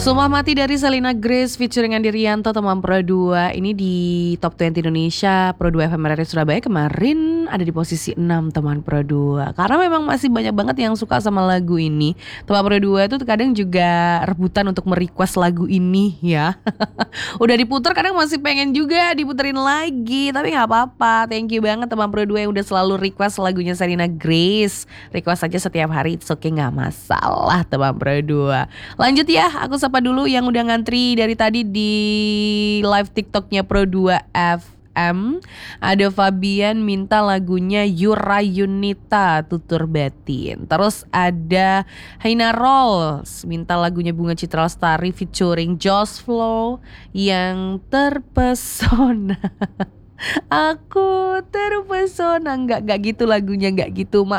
Sumpah Mati dari Selena Grace featuring Andi Rianto teman Pro 2. Ini di Top 20 Indonesia Pro 2 FM Radio Surabaya kemarin ada di posisi 6 teman Pro 2. Karena memang masih banyak banget yang suka sama lagu ini. Teman Pro 2 itu kadang juga rebutan untuk merequest lagu ini ya. Udah diputar kadang masih pengen juga diputerin lagi. Tapi gak apa-apa. Thank you banget teman Pro 2 yang udah selalu request lagunya Selena Grace. Request aja setiap hari, it's okay, gak masalah teman Pro 2. Lanjut ya, aku sapa dulu yang udah ngantri dari tadi di live TikToknya Pro 2 FM. Ada Fabian minta lagunya Yura Yunita Tutur Batin. Terus ada Haina Rolls minta lagunya Bunga Citra Lestari featuring Josh Flow yang terpesona. Aku terpesona. Enggak gitu lagunya, enggak gitu